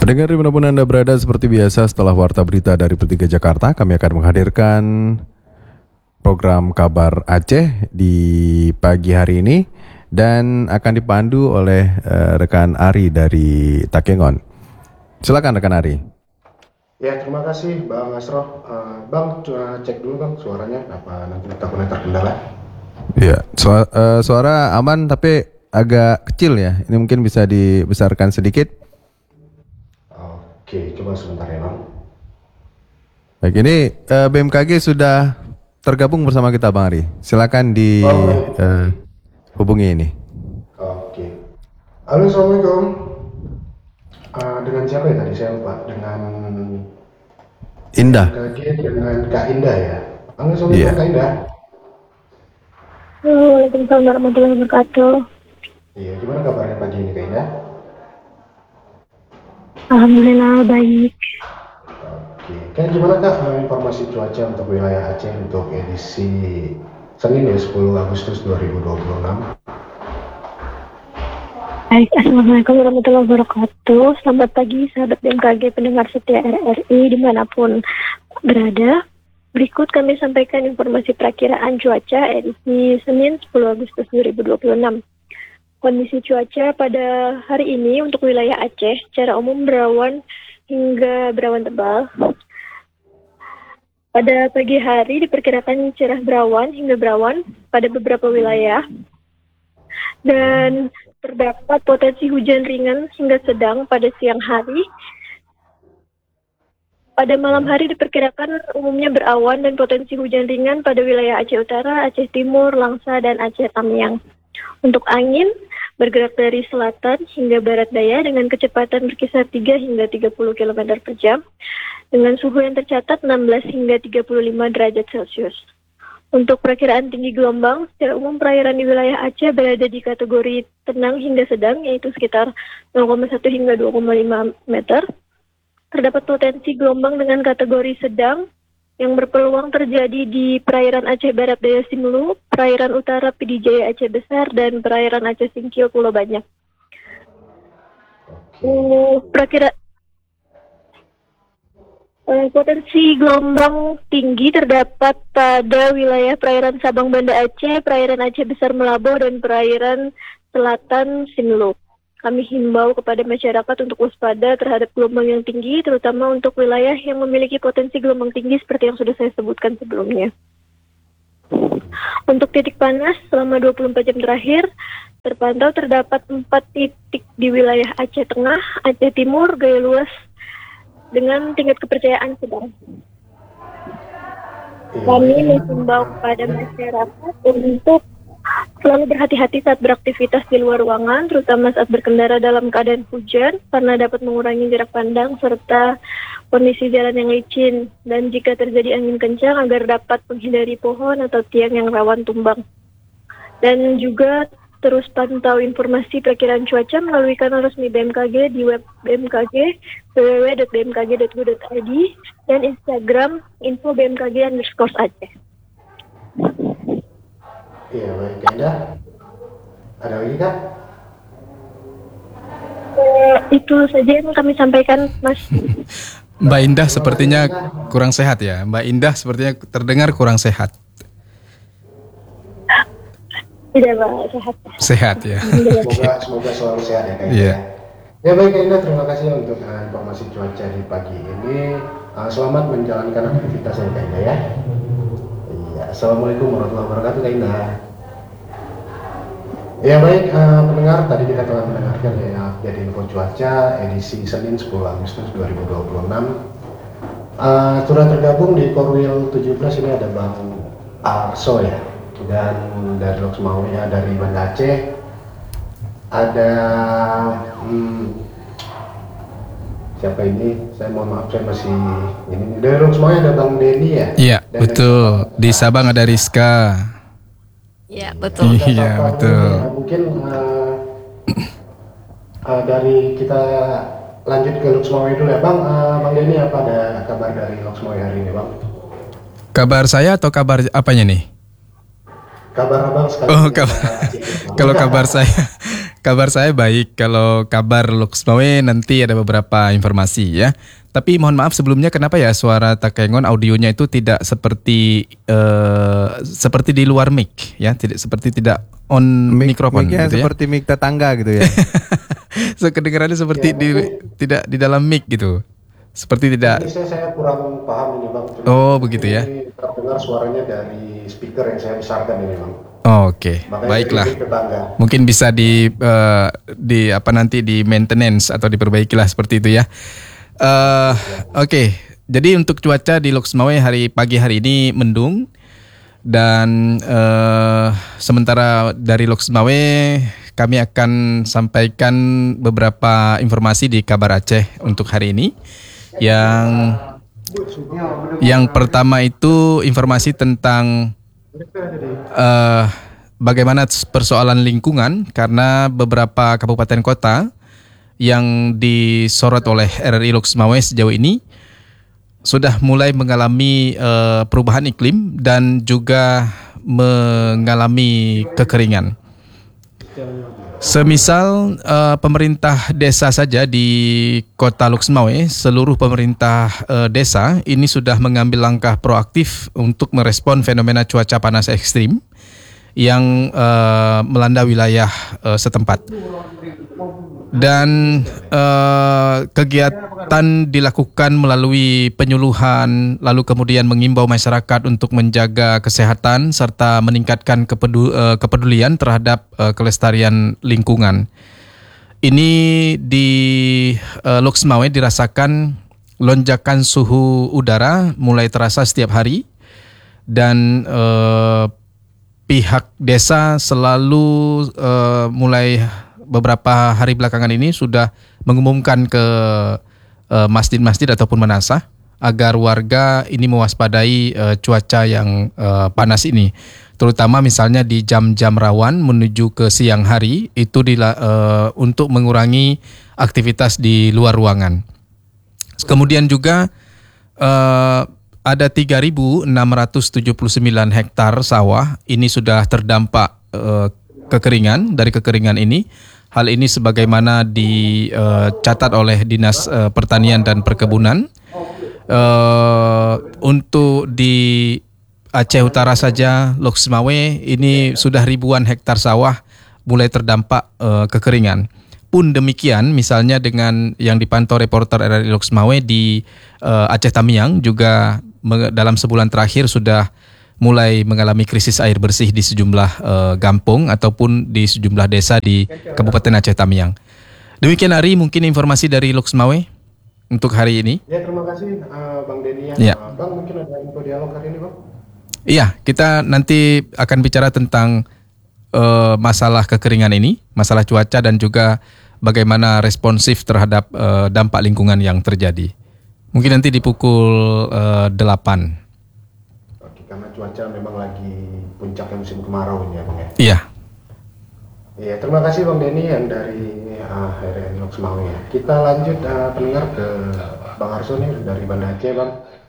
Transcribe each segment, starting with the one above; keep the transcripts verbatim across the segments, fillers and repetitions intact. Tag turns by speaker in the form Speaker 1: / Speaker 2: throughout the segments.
Speaker 1: Pendengar dimanapun Anda berada, seperti biasa setelah Warta Berita dari P tiga Jakarta, kami akan menghadirkan program Kabar Aceh di pagi hari ini dan akan dipandu oleh uh, rekan Ari dari Takengon. Silakan rekan Ari.
Speaker 2: Ya, terima kasih Bang Asro. Uh, bang, coba cek dulu Bang suaranya, apa nanti takutnya terkendala.
Speaker 1: Ya, suara, uh, suara aman tapi agak kecil ya. Ini mungkin bisa dibesarkan sedikit.
Speaker 2: Oke, coba sebentar ya Bang.
Speaker 1: Baik, ini uh, B M K G sudah tergabung bersama kita Bang Ari. Silakan dihubungi uh, ini.
Speaker 2: Oke. Halo, Assalamualaikum. Uh, dengan siapa ya tadi saya lupa? Dengan
Speaker 1: Indah.
Speaker 2: B M K G dengan Kak Indah ya. Halo, Assalamualaikum yeah. Kak Indah.
Speaker 3: Waalaikumsalam warahmatullahi wabarakatuh.
Speaker 2: Iya, gimana kabarnya pagi ini Kak Indah?
Speaker 3: Alhamdulillah baik.
Speaker 2: Oke, Kak, gimana Kak informasi cuaca untuk wilayah Aceh untuk edisi Senin ya sepuluh Agustus dua ribu dua puluh enam?
Speaker 3: Baik, Assalamualaikum warahmatullahi wabarakatuh. Selamat pagi sahabat B M K G pendengar setia R R I dimanapun berada. Berikut kami sampaikan informasi perakiraan cuaca edisi Senin sepuluh Agustus dua ribu dua puluh enam. Kondisi cuaca pada hari ini untuk wilayah Aceh secara umum berawan hingga berawan tebal. Pada pagi hari diperkirakan cerah berawan hingga berawan pada beberapa wilayah. Dan terdapat potensi hujan ringan hingga sedang pada siang hari. Pada malam hari diperkirakan umumnya berawan dan potensi hujan ringan pada wilayah Aceh Utara, Aceh Timur, Langsa, dan Aceh Tamiang. Untuk angin, bergerak dari selatan hingga barat daya dengan kecepatan berkisar tiga hingga tiga puluh kilometer per jam, dengan suhu yang tercatat enam belas hingga tiga puluh lima derajat Celcius. Untuk perakiraan tinggi gelombang, secara umum perairan di wilayah Aceh berada di kategori tenang hingga sedang, yaitu sekitar nol koma satu hingga dua koma lima meter. Terdapat potensi gelombang dengan kategori sedang yang berpeluang terjadi di perairan Aceh Barat Daya Simelu, perairan utara Pidijaya Aceh Besar, dan perairan Aceh Singkil Pulau Banyak. Uh, perakira uh, potensi gelombang tinggi terdapat pada wilayah perairan Sabang Banda Aceh, perairan Aceh Besar Melabo, dan perairan selatan Simelu. Kami himbau kepada masyarakat untuk waspada terhadap gelombang yang tinggi, terutama untuk wilayah yang memiliki potensi gelombang tinggi seperti yang sudah saya sebutkan sebelumnya. Untuk titik panas selama dua puluh empat jam terakhir, terpantau terdapat empat titik di wilayah Aceh Tengah, Aceh Timur, Gaya Luas, dengan tingkat kepercayaan sedang. Kami menghimbau kepada masyarakat untuk selalu berhati-hati saat beraktivitas di luar ruangan, terutama saat berkendara dalam keadaan hujan, karena dapat mengurangi jarak pandang serta kondisi jalan yang licin, dan jika terjadi angin kencang agar dapat menghindari pohon atau tiang yang rawan tumbang. Dan juga terus pantau informasi perakiraan cuaca melalui kanal resmi B M K G di web B M K G w w w dot b m k g dot go dot i d dan Instagram info B M K G underscore Aceh.
Speaker 2: Iya, baik Kak Indah. Ada lagi Kak?
Speaker 3: Uh, itu saja yang kami sampaikan, Mas.
Speaker 4: Mbak Indah sepertinya kurang sehat ya. Mbak Indah sepertinya terdengar kurang sehat.
Speaker 3: Tidak, Pak, sehat.
Speaker 4: Sehat ya.
Speaker 2: Semoga, semoga selalu sehat ya Kak Indah.
Speaker 4: Yeah.
Speaker 2: Ya baik Kak Indah, terima kasih untuk uh, informasi cuaca di pagi ini. Uh, selamat menjalankan aktivitasnya Kak Indah ya. Iya, Assalamualaikum warahmatullahi wabarakatuh Kak Indah. Ya baik, uh, pendengar, tadi kita telah mendengarkan ya update info cuaca edisi Senin sepuluh Agustus dua ribu dua puluh enam. Uh, sudah tergabung di Korwil tujuh belas ini ada Bang Arso ya, dan dari Loksmawe dari Banda Aceh ada hmm, siapa ini? Saya mohon maaf, saya masih ini dari Loksmawe ada Bang Denny ya.
Speaker 4: Iya betul, di Sabang ada Rizka.
Speaker 5: Iya betul.
Speaker 4: Iya betul.
Speaker 2: Ya, mungkin uh, uh, dari kita lanjut ke Loksmawe dulu ya Bang. Uh, Bang Denny, apa ada kabar dari Loksmawe hari ini Bang?
Speaker 4: Kabar saya atau kabar apanya nih?
Speaker 2: Kabar Abang sekali.
Speaker 4: Oh kabar. Kalau kabar saya, Kabar saya baik. Kalau kabar Loksmawe nanti ada beberapa informasi ya. Tapi mohon maaf sebelumnya, kenapa ya suara Takengon audionya itu tidak seperti uh, seperti di luar mic ya, tidak seperti tidak on
Speaker 1: Mic-
Speaker 4: mikrofon
Speaker 1: mic-nya
Speaker 4: gitu ya.
Speaker 1: seperti mic tetangga gitu ya.
Speaker 4: So, kedengarannya seperti
Speaker 2: Ya,
Speaker 4: di tidak di dalam mic gitu. Seperti tidak.
Speaker 2: Ini saya, saya kurang paham ini bang. Cuma
Speaker 4: Oh, begitu ya.
Speaker 2: Ini terdengar suaranya dari speaker yang saya besarkan ini bang.
Speaker 4: Oh, Oke, okay.
Speaker 2: Makanya
Speaker 4: Baiklah.
Speaker 2: jadi tetangga.
Speaker 4: Mungkin bisa di uh, di apa nanti di maintenance atau diperbaikilah seperti itu ya. Uh, Oke, okay. Jadi untuk cuaca di Loksmawe hari pagi hari ini mendung dan uh, sementara dari Loksmawe kami akan sampaikan beberapa informasi di Kabar Aceh untuk hari ini. Yang yang pertama itu informasi tentang Uh, bagaimana persoalan lingkungan, karena beberapa kabupaten kota yang disorot oleh R R I Loksmawe sejauh ini sudah mulai mengalami uh, perubahan iklim dan juga mengalami kekeringan. Semisal uh, pemerintah desa saja di kota Loksmawe, seluruh pemerintah uh, desa ini sudah mengambil langkah proaktif untuk merespon fenomena cuaca panas ekstrim yang uh, melanda wilayah uh, setempat. Dan uh, kegiatan dilakukan melalui penyuluhan, lalu kemudian mengimbau masyarakat untuk menjaga kesehatan serta meningkatkan kepedu, uh, kepedulian terhadap uh, kelestarian lingkungan. Ini di uh, Loksmawe dirasakan lonjakan suhu udara mulai terasa setiap hari, dan uh, pihak desa selalu uh, mulai beberapa hari belakangan ini sudah mengumumkan ke uh, masjid-masjid ataupun manasah agar warga ini mewaspadai uh, cuaca yang uh, panas ini, terutama misalnya di jam-jam rawan menuju ke siang hari itu dila, uh, untuk mengurangi aktivitas di luar ruangan. Kemudian juga uh, ada tiga ribu enam ratus tujuh puluh sembilan hektar sawah ini sudah terdampak uh, kekeringan. Dari kekeringan ini, hal ini sebagaimana dicatat uh, oleh Dinas uh, Pertanian dan Perkebunan. Uh, untuk di Aceh Utara saja, Loksmawe ini sudah ribuan hektar sawah mulai terdampak uh, kekeringan. Pun demikian, misalnya dengan yang dipantau reporter R R I Loksmawe di uh, Aceh Tamiang juga me- dalam sebulan terakhir sudah mulai mengalami krisis air bersih di sejumlah uh, kampung ataupun di sejumlah desa di Kabupaten Aceh Tamiang. Demikian Ari, mungkin informasi dari Loksmawe untuk hari ini.
Speaker 2: Ya, terima kasih uh, Bang Denny ya.
Speaker 4: Ya.
Speaker 2: Uh, Bang, mungkin ada info dialog hari ini Bang?
Speaker 4: Iya, kita nanti akan bicara tentang uh, masalah kekeringan ini, masalah cuaca dan juga bagaimana responsif terhadap uh, dampak lingkungan yang terjadi. Mungkin nanti di pukul uh, delapan.
Speaker 2: Oke, karena cuaca memang lagi puncaknya musim kemarau ini ya Bang ya.
Speaker 4: Iya.
Speaker 2: Iya, terima kasih Bang Denny yang dari uh, R R I Loksmawe ya. Kita lanjut uh, pendengar ke Bang Arso nih dari Banda Aceh Bang.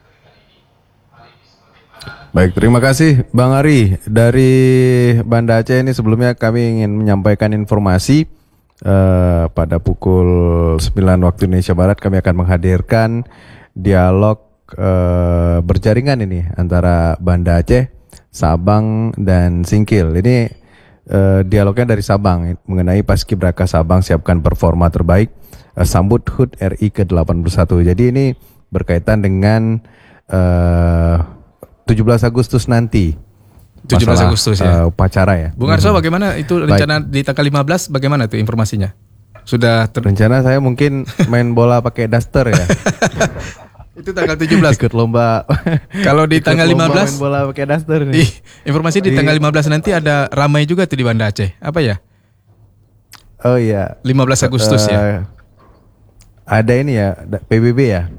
Speaker 1: Baik, terima kasih Bang Ari dari Banda Aceh. Ini sebelumnya kami ingin menyampaikan informasi uh, pada pukul sembilan waktu Indonesia Barat kami akan menghadirkan dialog uh, berjaringan ini antara Banda Aceh, Sabang dan Singkil. Ini uh, dialognya dari Sabang mengenai Paskibraka Sabang siapkan performa terbaik uh, sambut H U T R I ke delapan puluh satu. Jadi ini berkaitan dengan uh, tujuh belas Agustus nanti.
Speaker 4: tujuh belas Agustus ya.
Speaker 1: Uh, upacara ya.
Speaker 4: Bung Arso,
Speaker 1: Hmm.
Speaker 4: bagaimana itu rencana di tanggal lima belas, bagaimana itu informasinya? Sudah ter-
Speaker 1: Rencana saya mungkin main bola pakai daster ya.
Speaker 4: itu tanggal tujuh belas.
Speaker 1: Ikut lomba.
Speaker 4: Kalau di
Speaker 1: Ikut
Speaker 4: tanggal
Speaker 1: lomba
Speaker 4: lima belas
Speaker 1: main bola pakai daster nih.
Speaker 4: Ih, informasi di tanggal lima belas nanti ada ramai juga tuh di Banda Aceh. Apa ya?
Speaker 1: Oh iya.
Speaker 4: lima belas Agustus
Speaker 1: Eh,
Speaker 4: ya.
Speaker 1: Ada ini ya, da- P B B ya.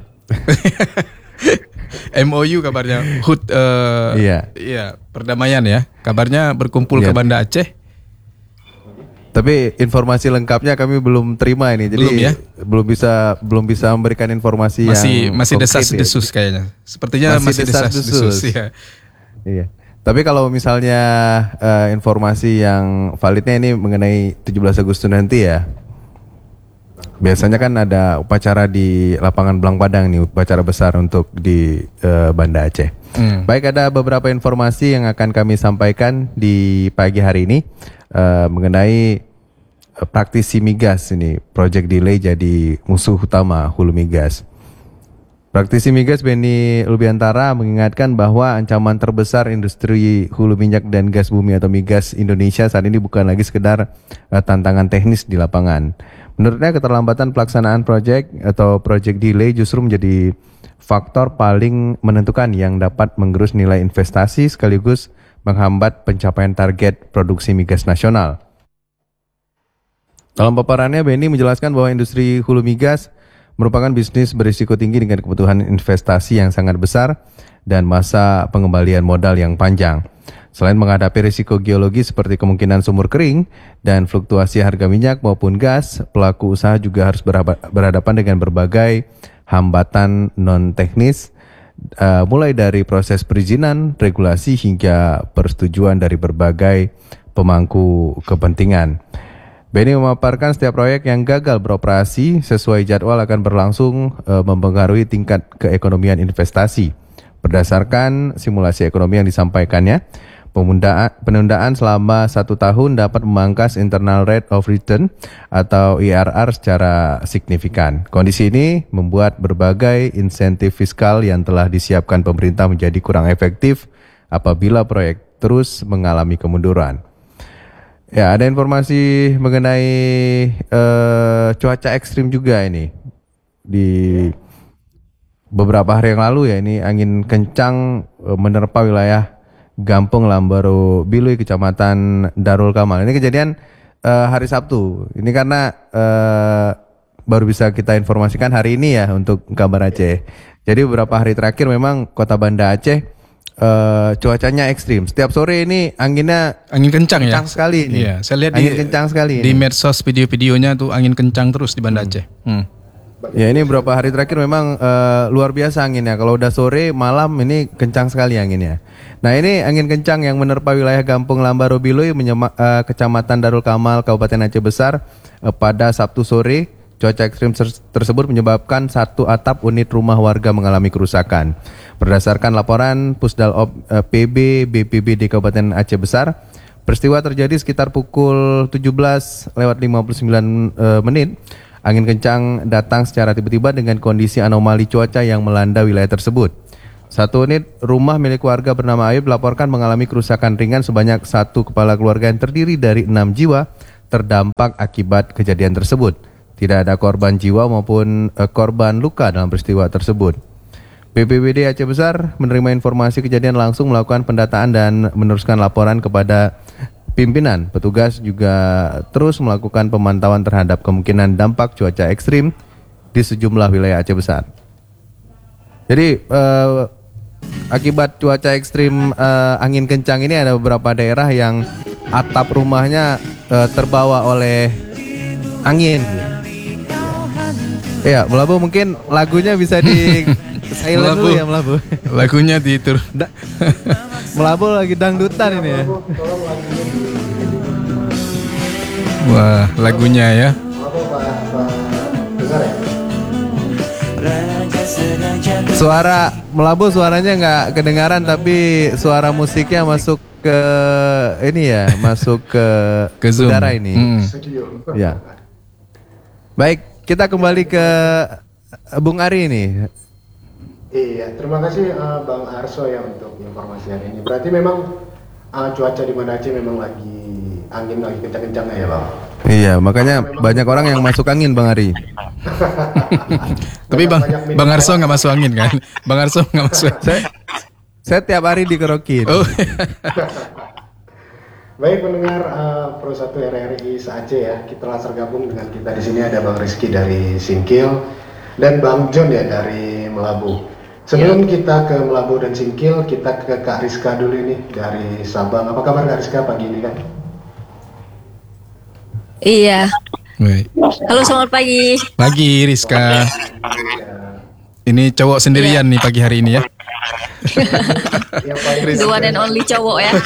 Speaker 4: M O U kabarnya. H U T eh,
Speaker 1: Iya.
Speaker 4: Iya, perdamaian ya. Kabarnya berkumpul
Speaker 1: Iya.
Speaker 4: ke Banda Aceh.
Speaker 1: Tapi informasi lengkapnya kami belum terima ini. Jadi
Speaker 4: Belum ya?
Speaker 1: belum bisa belum bisa memberikan informasi
Speaker 4: Masih
Speaker 1: yang
Speaker 4: masih
Speaker 1: konkret ya.
Speaker 4: desas-desus kayaknya. Sepertinya masih,
Speaker 1: Masih
Speaker 4: desas-desus
Speaker 1: desas-desus.
Speaker 4: ya.
Speaker 1: Iya. Tapi kalau misalnya uh, informasi yang validnya ini mengenai tujuh belas Agustus nanti ya. Biasanya kan ada upacara di lapangan Belang Padang nih, upacara besar untuk di uh, Banda Aceh. Hmm. Baik, ada beberapa informasi yang akan kami sampaikan di pagi hari ini uh, mengenai uh, praktisi migas ini, project delay jadi musuh utama hulu migas. Praktisi migas Benny Lubiantara mengingatkan bahwa ancaman terbesar industri hulu minyak dan gas bumi atau migas Indonesia saat ini bukan lagi sekedar uh, tantangan teknis di lapangan. Menurutnya keterlambatan pelaksanaan proyek atau project delay justru menjadi faktor paling menentukan yang dapat menggerus nilai investasi sekaligus menghambat pencapaian target produksi migas nasional. Dalam paparannya, Benny menjelaskan bahwa industri hulu migas merupakan bisnis berisiko tinggi dengan kebutuhan investasi yang sangat besar dan masa pengembalian modal yang panjang. Selain menghadapi risiko geologi seperti kemungkinan sumur kering dan fluktuasi harga minyak maupun gas, pelaku usaha juga harus berhadapan dengan berbagai hambatan non-teknis, uh, mulai dari proses perizinan, regulasi hingga persetujuan dari berbagai pemangku kepentingan. Benny memaparkan setiap proyek yang gagal beroperasi sesuai jadwal akan berlangsung e, mempengaruhi tingkat keekonomian investasi. Berdasarkan simulasi ekonomi yang disampaikannya, penundaan, penundaan selama satu tahun dapat memangkas internal rate of return atau I R R secara signifikan. Kondisi ini membuat berbagai insentif fiskal yang telah disiapkan pemerintah menjadi kurang efektif apabila proyek terus mengalami kemunduran. Ya, ada informasi mengenai uh, cuaca ekstrim juga ini di beberapa hari yang lalu ya. Ini angin kencang uh, menerpa wilayah Gampung Lambaro Biluy, Kecamatan Darul Kamal. Ini kejadian uh, hari Sabtu. Ini karena uh, baru bisa kita informasikan hari ini ya untuk kabar Aceh. Jadi beberapa hari terakhir memang kota Banda Aceh Uh, cuacanya ekstrim. Setiap sore ini anginnya
Speaker 4: angin kencang, kencang
Speaker 1: ya. sekali ini.
Speaker 4: Iya, saya lihat
Speaker 1: angin
Speaker 4: di,
Speaker 1: kencang sekali
Speaker 4: di
Speaker 1: ini.
Speaker 4: medsos video-videonya tuh angin kencang terus di Banda Aceh. Hmm.
Speaker 1: Ya, ini beberapa hari terakhir memang uh, luar biasa anginnya. Kalau udah sore, malam ini kencang sekali anginnya. Nah, ini angin kencang yang menerpa wilayah Gampung Lambaro Biluy, menyema, uh, Kecamatan Darul Kamal, Kabupaten Aceh Besar uh, pada Sabtu sore. Cuaca ekstrim tersebut menyebabkan satu atap unit rumah warga mengalami kerusakan. Berdasarkan laporan Pusdalop P B B P B D Kabupaten Aceh Besar, peristiwa terjadi sekitar pukul tujuh belas lewat lima puluh sembilan uh, menit. Angin kencang datang secara tiba-tiba dengan kondisi anomali cuaca yang melanda wilayah tersebut. Satu unit rumah milik warga bernama Ayub dilaporkan mengalami kerusakan ringan sebanyak satu kepala keluarga yang terdiri dari enam jiwa terdampak akibat kejadian tersebut. Tidak ada korban jiwa maupun uh, korban luka dalam peristiwa tersebut. B P B D Aceh Besar menerima informasi kejadian langsung melakukan pendataan dan meneruskan laporan kepada pimpinan. Petugas juga terus melakukan pemantauan terhadap kemungkinan dampak cuaca ekstrim di sejumlah wilayah Aceh Besar. Jadi uh, akibat cuaca ekstrim uh, angin kencang ini ada beberapa daerah yang atap rumahnya uh, terbawa oleh angin. Ya, Melabu mungkin lagunya bisa di silent dulu ya Melabu.
Speaker 4: Lagunya ditur.
Speaker 1: Melabu lagi dangdutan ini ya.
Speaker 4: Wah, lagunya ya.
Speaker 1: Suara Melabu suaranya nggak kedengaran tapi suara musiknya masuk ke ini ya, masuk ke
Speaker 4: ke
Speaker 1: udara ini. Hmm. Ya. Baik. Kita kembali ke Bung Ari ini.
Speaker 2: Iya, terima kasih uh, Bang Arso ya untuk informasi hari ini. Berarti memang uh, cuaca di Banda Aceh memang lagi angin lagi kencang-kencangnya ya Bang?
Speaker 1: Iya, makanya banyak orang yang masuk angin Bang Ari.
Speaker 4: Tapi Bang Bang Arso nggak masuk angin kan? Bang Arso nggak masuk.
Speaker 1: saya, saya tiap hari dikerokin. Oh.
Speaker 2: Baik pendengar uh, Pro satu R R I se-Aceh ya, kita langsung gabung dengan kita di sini ada Bang Rizky dari Singkil dan Bang John ya dari Melabu. Sebelum ya. kita ke Melabu dan Singkil, kita ke Kak Rizka dulu ini dari Sabang. Apa kabar Kak Rizka pagi ini kan?
Speaker 5: Iya. Baik. Halo, selamat pagi.
Speaker 4: Pagi Rizka. Ini cowok sendirian ya. nih pagi hari ini ya.
Speaker 2: Yang paling
Speaker 5: The one and only cowok ya.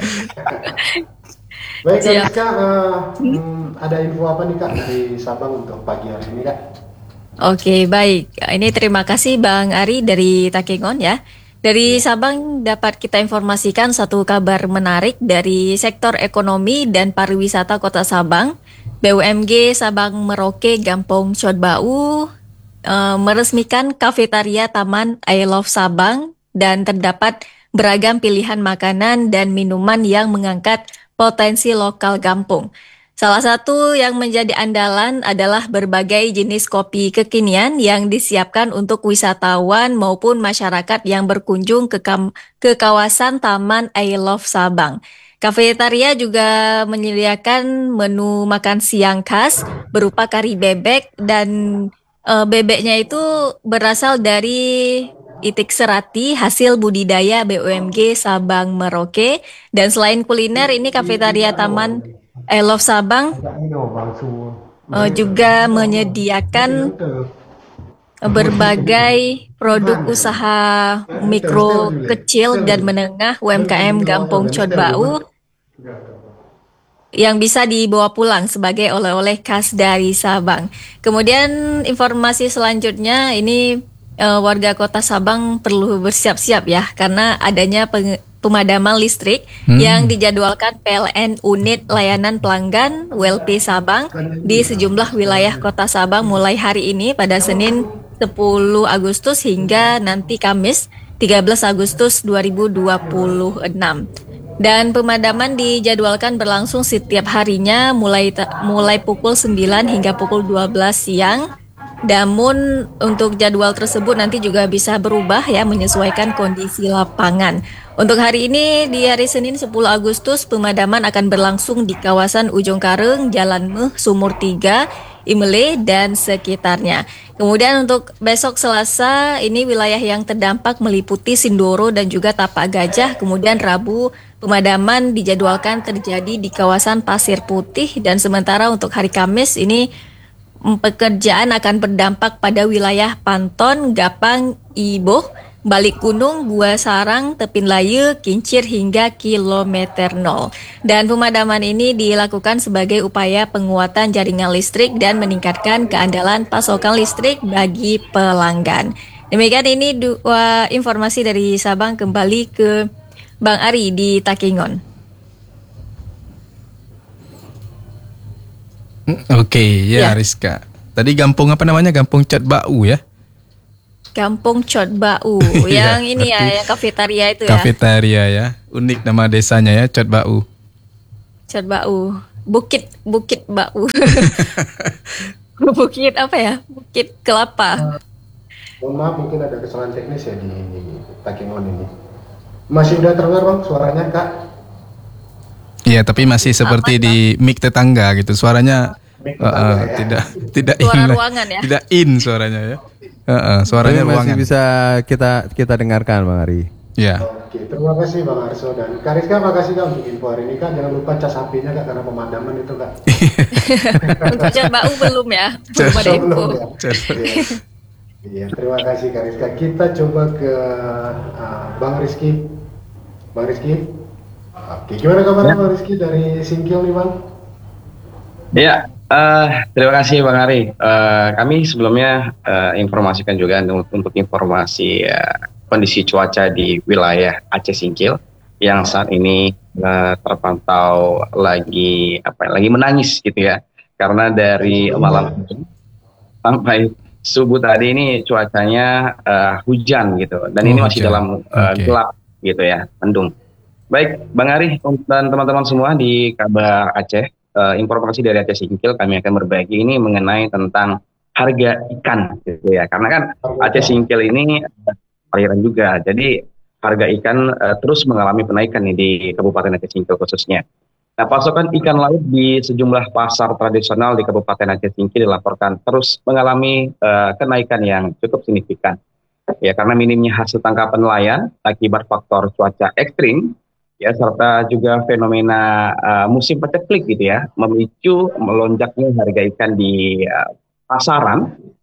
Speaker 2: Baik, Kak
Speaker 5: Siap.
Speaker 2: Rizka, eh, hmm, ada info apa nih Kak dari Sabang untuk pagi hari ini Kak?
Speaker 5: Oke, baik. Ini terima kasih Bang Ari dari Takengon ya. Dari Sabang dapat kita informasikan satu kabar menarik dari sektor ekonomi dan pariwisata Kota Sabang. B U M G Sabang Merauke Gampong Codbau eh, meresmikan kafetaria Taman I Love Sabang dan terdapat beragam pilihan makanan dan minuman yang mengangkat potensi lokal Gampong. Salah satu yang menjadi andalan adalah berbagai jenis kopi kekinian yang disiapkan untuk wisatawan maupun masyarakat yang berkunjung ke, kam- ke kawasan Taman I Love Sabang. Kafetaria juga menyediakan menu makan siang khas berupa kari bebek dan eh, bebeknya itu berasal dari itik serati hasil budidaya B U M G Sabang Merauke. Dan selain kuliner, ini kafetaria Taman I Love Sabang eh, juga menyediakan berbagai produk usaha mikro kecil dan menengah U M K M Gampong Codbau yang bisa dibawa pulang sebagai oleh-oleh khas dari Sabang. Kemudian informasi selanjutnya ini eh, warga Kota Sabang perlu bersiap-siap ya karena adanya peng- pemadaman listrik
Speaker 4: Hmm.
Speaker 5: yang dijadwalkan P L N Unit Layanan Pelanggan W L P Sabang di sejumlah wilayah Kota Sabang mulai hari ini pada Senin sepuluh Agustus hingga nanti Kamis tiga belas Agustus dua ribu dua puluh enam. Dan pemadaman dijadwalkan berlangsung setiap harinya mulai ta- mulai pukul sembilan hingga pukul dua belas siang. Namun untuk jadwal tersebut nanti juga bisa berubah ya menyesuaikan kondisi lapangan. Untuk hari ini di hari Senin sepuluh Agustus pemadaman akan berlangsung di kawasan Ujung Kareng, Jalan Meh, Sumur tiga, Imele dan sekitarnya. Kemudian untuk besok Selasa ini wilayah yang terdampak meliputi Sindoro dan juga Tapak Gajah. Kemudian Rabu pemadaman dijadwalkan terjadi di kawasan Pasir Putih dan sementara untuk hari Kamis ini mm, pekerjaan akan berdampak pada wilayah Panton, Gapang, Iboh, Balik Gunung, Gua Sarang, Tepin Layu, Kincir hingga kilometer nol. Dan pemadaman ini dilakukan sebagai upaya penguatan jaringan listrik dan meningkatkan keandalan pasokan listrik bagi pelanggan. Demikian ini dua informasi dari Sabang, kembali ke Bang Ari di Takengon.
Speaker 4: Oke, ya,
Speaker 5: Ya.
Speaker 4: Rizka. Tadi Gampong apa namanya? Gampong Codbau ya?
Speaker 5: Gampong Codbau,
Speaker 4: Iya,
Speaker 5: yang ini ya,
Speaker 4: berarti
Speaker 5: yang kafetaria itu ya.
Speaker 4: Kafetaria ya. Unik nama desanya ya, Codbau.
Speaker 5: Codbau, Bukit Bukit Bau. Bukit apa ya? Bukit Kelapa.
Speaker 2: Mohon maaf mungkin ada kesalahan teknis ya di, di Takengon ini. Masih udah terdengar Bang suaranya Kak?
Speaker 4: Iya, tapi masih seperti di mic tetangga gitu. Suaranya
Speaker 2: Mic
Speaker 4: uh,
Speaker 2: tetangga
Speaker 4: uh,
Speaker 2: ya.
Speaker 4: tidak tidak
Speaker 5: Suara
Speaker 4: in,
Speaker 5: ruangan ya?
Speaker 4: tidak in suaranya ya. Uh, uh,
Speaker 1: Tapi
Speaker 4: suaranya
Speaker 1: masih
Speaker 4: ruangan.
Speaker 1: bisa kita kita dengarkan Bang Ari.
Speaker 4: Ya.
Speaker 2: Oke, terima kasih Bang Arso dan Kak Rizka, makasih Kak untuk info hari ini Kak. Jangan lupa cas apinya Kak karena pemadaman itu Kak.
Speaker 5: Untuk Codbau belum ya? Belum ada info.
Speaker 2: Belum, ya. Iya. Iya, terima kasih Kak Rizka. Kita coba ke uh, Bang Rizky. Bang Rizky. Oke, gimana kabarnya Bang Rizky dari Singkil nih Bang?
Speaker 6: Ya, eh, terima kasih Bang Ari. Eh, kami sebelumnya eh, informasikan juga untuk, untuk informasi eh, kondisi cuaca di wilayah Aceh Singkil yang saat ini eh, terpantau lagi apa ya, lagi menangis gitu ya. Karena dari malam sampai subuh tadi ini cuacanya eh, hujan gitu dan
Speaker 4: Oh,
Speaker 6: ini masih
Speaker 4: hujan.
Speaker 6: dalam eh,
Speaker 4: Oke.
Speaker 6: gelap gitu ya, mendung. Baik, Bang Ari dan teman-teman semua di Kabar Aceh, eh, informasi dari Aceh Singkil kami akan berbagi ini mengenai tentang harga ikan gitu ya. Karena kan Aceh Singkil ini eh, perairan juga, jadi harga ikan eh, terus mengalami kenaikan nih di Kabupaten Aceh Singkil khususnya. Nah, pasokan ikan laut di sejumlah pasar tradisional di Kabupaten Aceh Singkil dilaporkan terus mengalami eh, kenaikan yang cukup signifikan. Ya, karena minimnya hasil tangkapan nelayan akibat faktor cuaca ekstrim, ya serta juga fenomena uh, musim paceklik gitu ya, memicu melonjaknya harga ikan di uh, pasaran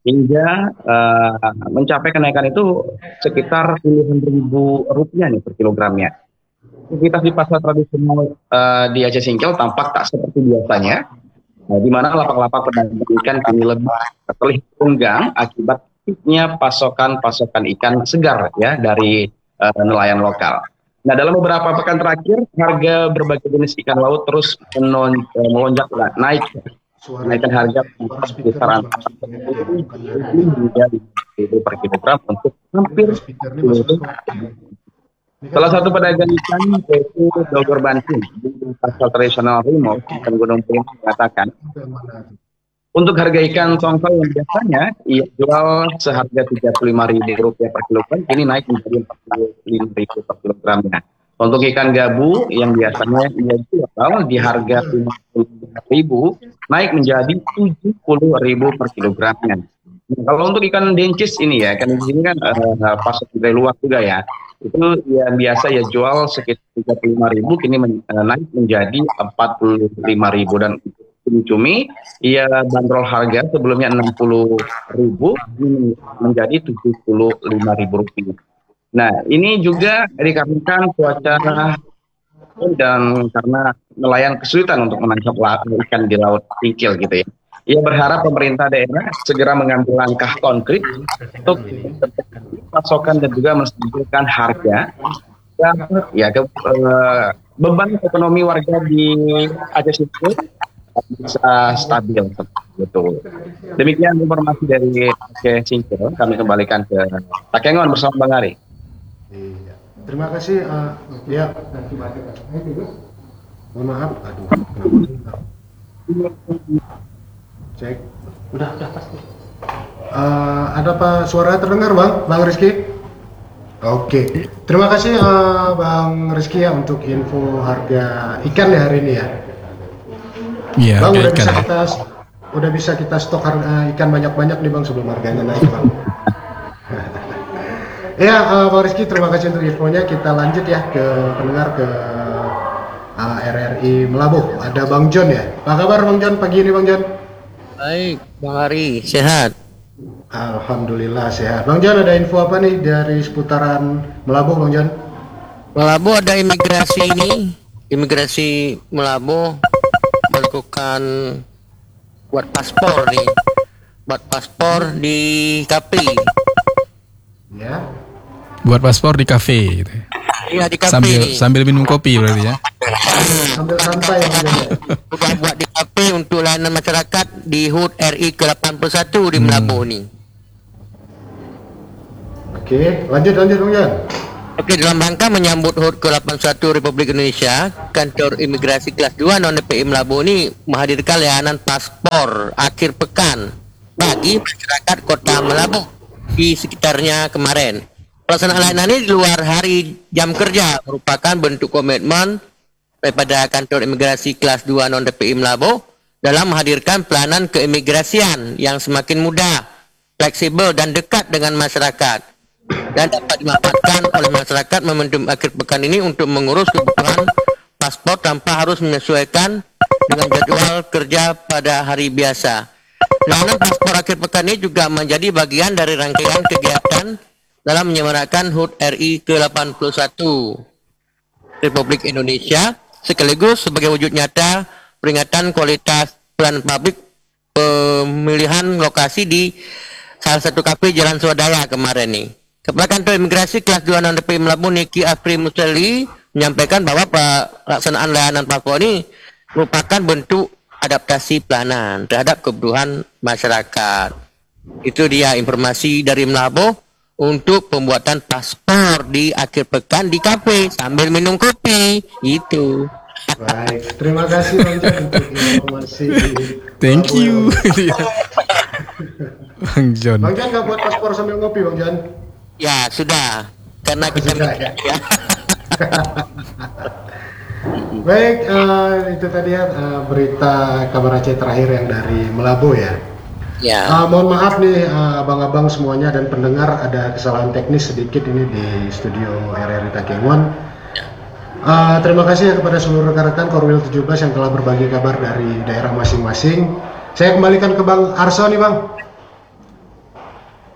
Speaker 6: hingga uh, mencapai kenaikan itu sekitar puluhan ribu rupiah nih per kilogramnya. Aktivitas di pasar tradisional uh, di Aceh Singkil tampak tak seperti biasanya, uh, di mana lapak-lapak pedagang ikan kini lebih terlihat tunggang akibat sedikitnya pasokan-pasokan ikan segar ya dari uh, nelayan lokal. Nah, dalam beberapa pekan terakhir, harga berbagai jenis ikan laut terus menon- uh, melonjak naik. Kenaikan harga kisaran hingga ribu per kilogram untuk hampir sepuluh ribu. Salah satu pedagang ikan yaitu Dogor Banting di pasar tradisional Rimo dan Gunung Pring mengatakan, untuk harga ikan tongkol yang biasanya ia jual seharga tiga puluh lima ribu rupiah per kilogram, kini naik menjadi empat puluh lima ribu per kilogramnya. Untuk ikan gabu yang biasanya ia jual di harga lima puluh ribu, naik menjadi tujuh puluh ribu per kilogramnya. Nah, kalau untuk ikan dencis ini ya, ikan dencis ini kan uh, pasok dari luar juga ya. Itu yang biasa ya jual sekitar tiga puluh lima ribu, kini men, uh, naik menjadi empat puluh lima ribu. Dan cumi-cumi ia bandrol harga sebelumnya enam puluh ribu, ini menjadi tujuh puluh lima ribu rupiah. Nah, ini juga dikarenakan cuaca dan karena nelayan kesulitan untuk menangkap ikan di Laut Singkil gitu ya. Ia berharap pemerintah daerah segera mengambil langkah konkret untuk pasokan dan juga menstabilkan harga dan ya ke, uh, beban ekonomi warga di Aceh Singkil bisa stabil gitu. Demikian informasi dari Aceh Singkil. Kami kembalikan ke Takengon bersama Bang Ari.
Speaker 2: Iya. Terima kasih. Uh, ya. Mohon maaf. Aduh. Kenapa? Cek. Udah, udah pasti. Uh, ada apa suara terdengar, Bang? Bang Rizky? Oke. Terima kasih uh, Bang Rizky ya untuk info harga ikan ya hari ini ya.
Speaker 4: Iya,
Speaker 2: Bang, udah
Speaker 4: ikan.
Speaker 2: bisa kita udah bisa kita stok harga ikan banyak-banyak nih Bang sebelum harganya naik, Bang. Ya, uh, Bang Rizky, terima kasih untuk infonya. Kita lanjut ya ke pendengar ke uh, R R I Melabuh. Ada Bang John ya. Apa kabar Bang John pagi ini, Bang John?
Speaker 7: Baik, Bang Ari, sehat.
Speaker 2: Alhamdulillah sehat. Bang John, ada info apa nih dari seputaran Melabuh, Bang John?
Speaker 7: Melabuh ada imigrasi ini, imigrasi Melabuh melakukan buat paspor nih, buat paspor di K P.
Speaker 2: Ya.
Speaker 4: Buat paspor di kafe gitu.
Speaker 7: Iya di K P.
Speaker 4: Sambil sambil minum kopi berarti ya.
Speaker 2: Sambil santai ya, Bang John.
Speaker 7: Sudah buat di K P untuk layanan masyarakat di H U T R I ke delapan puluh satu di Melabuh nih.
Speaker 2: Oke, lanjut lanjut Bang John.
Speaker 7: Oke, dalam rangka menyambut H U T ke delapan puluh satu Republik Indonesia, Kantor Imigrasi Kelas dua non D P I Melabuh ini menghadirkan layanan paspor akhir pekan bagi masyarakat Kota Melabuh di sekitarnya kemarin. Pelaksanaan layanan ini di luar hari jam kerja merupakan bentuk komitmen daripada Kantor Imigrasi Kelas dua non D P I Melabuh dalam menghadirkan pelayanan keimigrasian yang semakin mudah, fleksibel dan dekat dengan masyarakat, dan dapat dimanfaatkan oleh masyarakat momentum akhir pekan ini untuk mengurus kebutuhan paspor tanpa harus menyesuaikan dengan jadwal kerja pada hari biasa. Layanan paspor akhir pekan ini juga menjadi bagian dari rangkaian kegiatan dalam menyemarakan H U T R I ke delapan puluh satu Republik Indonesia, sekaligus sebagai wujud nyata peringatan kualitas pelayanan publik pemilihan lokasi di salah satu kafe Jalan Swadaya kemarin nih. Kepala Kantor Imigrasi Kelas dua non D P I Melabuh Niki Afri Museli menyampaikan bahwa pelaksanaan layanan paspor ini merupakan bentuk adaptasi pelayanan terhadap kebutuhan masyarakat. Itu dia informasi dari Melabuh untuk pembuatan paspor di akhir pekan di kafe sambil minum kopi. Itu.
Speaker 2: Baik, terima kasih Bang John untuk informasi.
Speaker 4: Thank you. Bang John.
Speaker 2: Bang John nggak buat paspor sambil ngopi, Bang John?
Speaker 7: Ya sudah, karena kita
Speaker 2: Sudah, ya.
Speaker 7: ya.
Speaker 2: Baik, uh, itu tadi ya uh, berita kabar Aceh terakhir yang dari Melabuh ya.
Speaker 7: Ya.
Speaker 2: Uh, mohon maaf nih uh, abang-abang semuanya dan pendengar, ada kesalahan teknis sedikit ini di studio R R I Takengon. Uh, terima kasih ya kepada seluruh rekan-rekan Korwil tujuh belas yang telah berbagi kabar dari daerah masing-masing. Saya kembalikan ke Bang Arso nih Bang.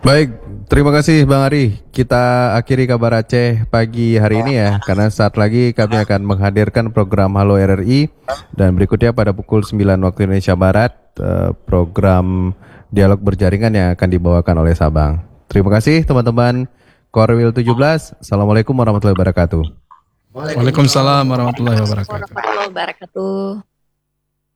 Speaker 1: Baik, terima kasih Bang Ari. Kita akhiri kabar Aceh pagi hari ini ya, karena saat lagi kami akan menghadirkan program Halo R R I dan berikutnya pada pukul sembilan waktu Indonesia Barat eh, program dialog berjaringan yang akan dibawakan oleh Sabang. Terima kasih teman-teman Korwil tujuh belas. Assalamualaikum warahmatullahi wabarakatuh.
Speaker 4: Waalaikumsalam warahmatullahi wabarakatuh.
Speaker 5: Warahmatullahi wabarakatuh.